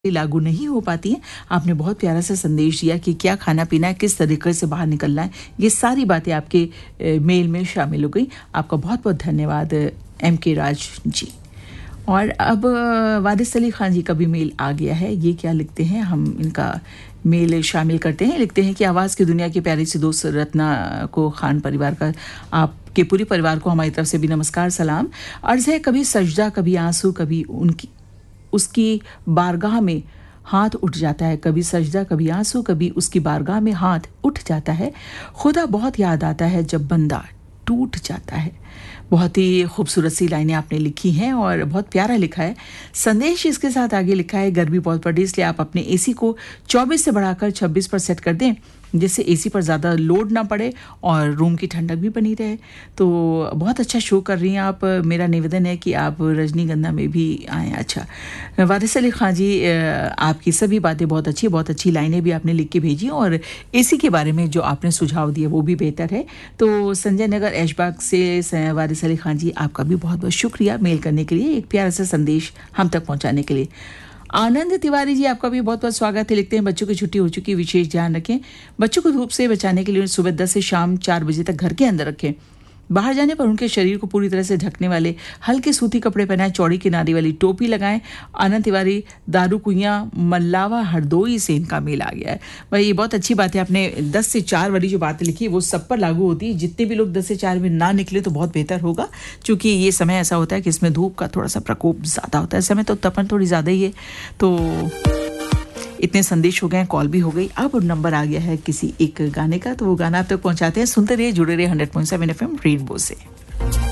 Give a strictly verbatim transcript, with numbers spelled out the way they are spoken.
लागू नहीं हो पाती हैं। आपने बहुत प्यारा सा संदेश दिया कि क्या खाना पीना है, किस तरीके से बाहर निकलना है, ये सारी बातें आपके ए, मेल में शामिल हो गई। आपका बहुत बहुत धन्यवाद एम के राज जी। और अब वारिस अली खान जी का भी मेल आ गया है। ये क्या लिखते हैं, हम इनका मेल शामिल करते हैं। लिखते हैं कि आवाज़ की दुनिया की प्यारी सी दोस्त रत्ना को खान परिवार का, आपके पूरे परिवार को हमारी तरफ से भी नमस्कार सलाम। अर्ज़ है कभी सजदा, कभी आंसू, कभी उनकी उसकी बारगाह में हाथ उठ जाता है। कभी सजदा, कभी आंसू, कभी उसकी बारगाह में हाथ उठ जाता है। खुदा बहुत याद आता है जब बंदा टूट जाता है। बहुत ही खूबसूरत सी लाइनें आपने लिखी हैं और बहुत प्यारा लिखा है। संदेश इसके साथ आगे लिखा है, गर्मी बहुत पड़ रही इसलिए आप अपने एसी को चौबीस से बढ़ाकर छब्बीस पर सेट कर दें, जिससे एसी पर ज़्यादा लोड ना पड़े और रूम की ठंडक भी बनी रहे। तो बहुत अच्छा शो कर रही हैं आप। मेरा निवेदन है कि आप रजनीगंधा में भी आएँ। अच्छा, वारिस अली खान जी, आपकी सभी बातें बहुत अच्छी, बहुत अच्छी लाइनें भी आपने लिख के भेजी और एसी के बारे में जो आपने सुझाव दिए वो भी बेहतर है। तो संजय नगर ऐशबाग से वारिस अली खान जी, आपका भी बहुत बहुत शुक्रिया मेल करने के लिए, एक प्यारा सा संदेश हम तक पहुँचाने के लिए। आनंद तिवारी जी, आपका भी बहुत बहुत स्वागत है। लिखते हैं, बच्चों की छुट्टी हो चुकी, विशेष ध्यान रखें। बच्चों को धूप से बचाने के लिए सुबह दस से शाम चार बजे तक घर के अंदर रखें। बाहर जाने पर उनके शरीर को पूरी तरह से ढकने वाले हल्के सूती कपड़े पहनाएं, चौड़ी किनारी वाली टोपी लगाएं। आनंद तिवारी, दारू कुइयां, मल्लावा, हरदोई से इनका मेल आ गया है। भाई ये बहुत अच्छी बात है, आपने दस से चार वाली जो बात लिखी वो सब पर लागू होती है। जितने भी लोग दस से चार में ना निकले तो बहुत बेहतर होगा, क्योंकि ये समय ऐसा होता है कि इसमें धूप का थोड़ा सा प्रकोप ज़्यादा होता है। इस समय तो तपन थोड़ी ज़्यादा ही है। तो इतने संदेश हो गए, कॉल भी हो गई। अब नंबर आ गया है किसी एक गाने का, तो वो गाना आप तक पहुंचाते हैं। सुनते रहिए, जुड़े रहिए hundred point seven F M rainbow से।